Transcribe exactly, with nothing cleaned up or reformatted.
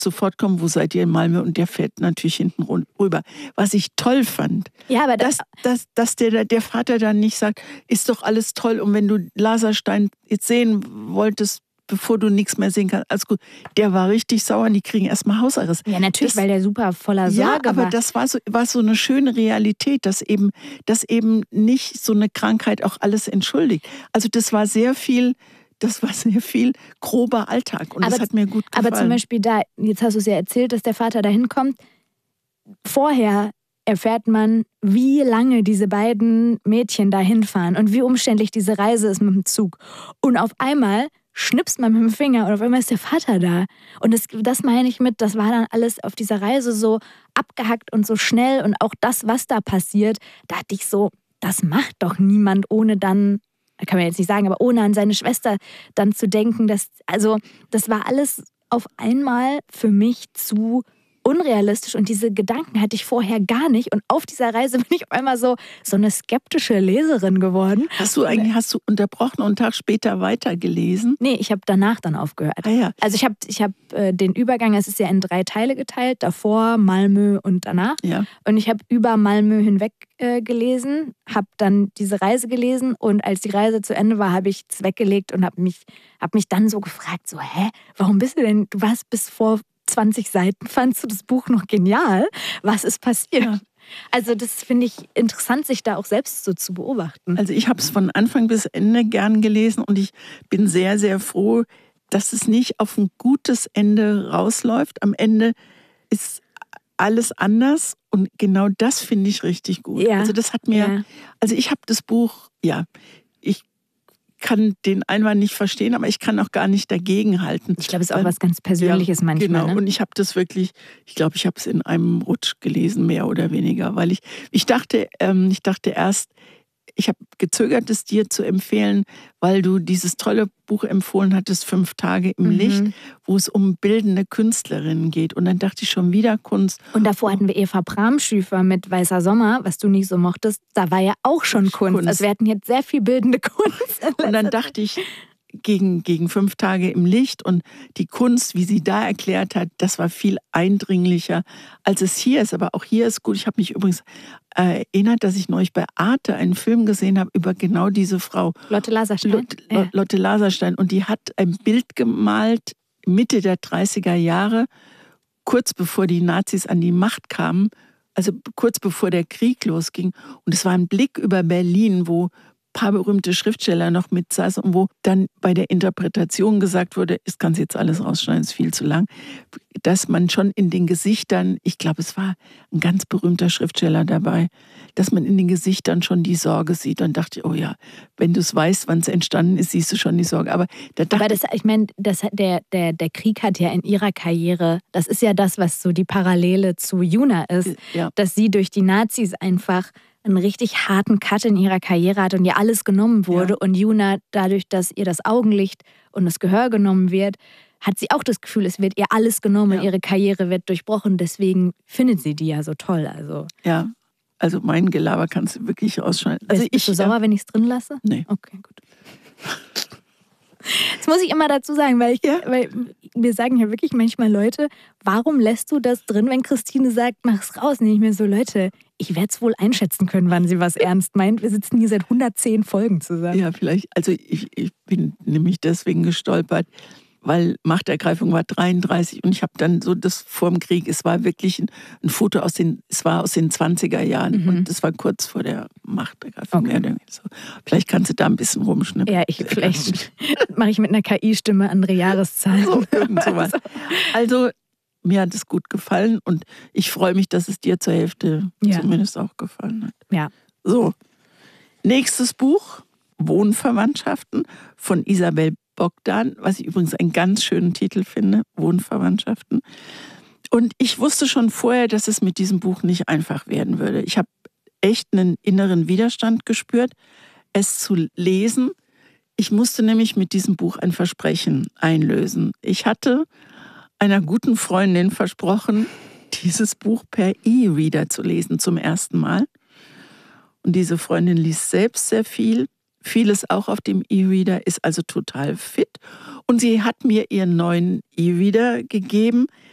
sofort kommen, wo seid ihr in Malmö? Und der fährt natürlich hinten rüber. Was ich toll fand, ja, aber das, dass, dass, dass der, der Vater dann nicht sagt, ist doch alles toll und wenn du Laserstein jetzt sehen wolltest, bevor du nichts mehr sehen kannst, alles gut. Der war richtig sauer und die kriegen erstmal Hausarrest. Ja, natürlich, das, weil der super voller Sorge ja, aber war. das war so, war so eine schöne Realität, dass eben, dass eben nicht so eine Krankheit auch alles entschuldigt. Also das war sehr viel... Das war sehr viel grober Alltag und aber, das hat mir gut gefallen. Aber zum Beispiel da, jetzt hast du es ja erzählt, dass der Vater da hinkommt. Vorher erfährt man, wie lange diese beiden Mädchen da hinfahren und wie umständlich diese Reise ist mit dem Zug. Und auf einmal schnipst man mit dem Finger und auf einmal ist der Vater da. Und das, das meine ich mit, das war dann alles auf dieser Reise so abgehackt und so schnell. Und auch das, was da passiert, da dachte ich so, das macht doch niemand, ohne dann... kann man jetzt nicht sagen, aber ohne an seine Schwester dann zu denken, dass, also das war alles auf einmal für mich zu unrealistisch und diese Gedanken hatte ich vorher gar nicht und auf dieser Reise bin ich auf einmal so, so eine skeptische Leserin geworden. Hast du eigentlich, hast du unterbrochen und einen Tag später weitergelesen? Nee, ich habe danach dann aufgehört. Ah, ja. Also ich habe ich hab, äh, den Übergang, es ist ja in drei Teile geteilt, davor, Malmö und danach. Ja. Und ich habe über Malmö hinweg äh, gelesen, habe dann diese Reise gelesen und als die Reise zu Ende war, habe ich es weggelegt und habe mich, hab mich dann so gefragt, so, hä, warum bist du denn, du warst bis vor zwanzig Seiten, fandst du das Buch noch genial? Was ist passiert? Ja. Also das finde ich interessant, sich da auch selbst so zu beobachten. Also ich habe es von Anfang bis Ende gern gelesen und ich bin sehr, sehr froh, dass es nicht auf ein gutes Ende rausläuft. Am Ende ist alles anders und genau das finde ich richtig gut. Ja. Also das hat mir, ja. also ich habe das Buch, ja, ich kann den Einwand nicht verstehen, aber ich kann auch gar nicht dagegenhalten. Ich glaube, es ist auch was ganz Persönliches ja, manchmal. Genau, ne? Und ich habe das wirklich, ich glaube, ich habe es in einem Rutsch gelesen, mehr oder weniger, weil ich, ich dachte, ähm, ich dachte erst, ich habe gezögert, es dir zu empfehlen, weil du dieses tolle Buch empfohlen hattest, Fünf Tage im mhm. Licht, wo es um bildende Künstlerinnen geht. Und dann dachte ich schon wieder Kunst. Und davor hatten wir Eva Bramschüfer mit Weißer Sommer, was du nicht so mochtest. Da war ja auch schon Kunst. Kunst. Also wir hatten jetzt sehr viel bildende Kunst. Und dann dachte ich, gegen, gegen Fünf Tage im Licht und die Kunst, wie sie da erklärt hat, das war viel eindringlicher, als es hier ist. Aber auch hier ist gut. Ich habe mich übrigens äh, erinnert, dass ich neulich bei Arte einen Film gesehen habe über genau diese Frau. Lotte Laserstein. Lotte, ja. Lotte Laserstein. Und die hat ein Bild gemalt Mitte der dreißiger Jahre, kurz bevor die Nazis an die Macht kamen, also kurz bevor der Krieg losging. Und es war ein Blick über Berlin, wo paar berühmte Schriftsteller noch mit saßen und wo dann bei der Interpretation gesagt wurde, es kann jetzt alles rausschneiden, ist viel zu lang, dass man schon in den Gesichtern, ich glaube, es war ein ganz berühmter Schriftsteller dabei, dass man in den Gesichtern schon die Sorge sieht. Und dachte ich, oh ja, wenn du es weißt, wann es entstanden ist, siehst du schon die Sorge. Aber, da Aber das, ich meine, das, der, der, der Krieg hat ja in ihrer Karriere, das ist ja das, was so die Parallele zu Juna ist, ja. dass sie durch die Nazis einfach einen richtig harten Cut in ihrer Karriere hat und ihr alles genommen wurde. Ja. Und Juna, dadurch, dass ihr das Augenlicht und das Gehör genommen wird, hat sie auch das Gefühl, es wird ihr alles genommen ja. und ihre Karriere wird durchbrochen. Deswegen findet sie die ja so toll. Also. Ja, also mein Gelaber kannst du wirklich rausschneiden. Also bist, bist du sauer, ja. wenn ich es drin lasse? Nee. Okay, gut. Das muss ich immer dazu sagen, weil, ich, ja. weil mir sagen ja wirklich manchmal Leute, warum lässt du das drin, wenn Christine sagt, mach's raus? Und ich mir so, Leute, ich werde es wohl einschätzen können, wann sie was ernst meint. Wir sitzen hier seit hundertzehn Folgen zusammen. Ja, vielleicht. Also ich, ich bin nämlich deswegen gestolpert, weil Machtergreifung war dreiunddreißig und ich habe dann so das vor dem Krieg, es war wirklich ein, ein Foto aus den, es war aus den zwanziger Jahren mhm. und das war kurz vor der Machtergreifung. Okay. Ja, so. Vielleicht kannst du da ein bisschen rumschnippen. Ja, ich, vielleicht mache ich mit einer K I-Stimme andere Jahreszahlen. So, irgend sowas. Also mir hat es gut gefallen und ich freue mich, dass es dir zur Hälfte ja. zumindest auch gefallen hat. Ja. So, nächstes Buch, Wohnverwandtschaften von Isabel Bogdan, was ich übrigens einen ganz schönen Titel finde, Wohnverwandtschaften. Und ich wusste schon vorher, dass es mit diesem Buch nicht einfach werden würde. Ich habe echt einen inneren Widerstand gespürt, es zu lesen. Ich musste nämlich mit diesem Buch ein Versprechen einlösen. Ich hatte einer guten Freundin versprochen, dieses Buch per E-Reader zu lesen zum ersten Mal. Und diese Freundin liest selbst sehr viel. Vieles auch auf dem E-Reader, ist also total fit. Und sie hat mir ihren neuen E-Reader gegeben,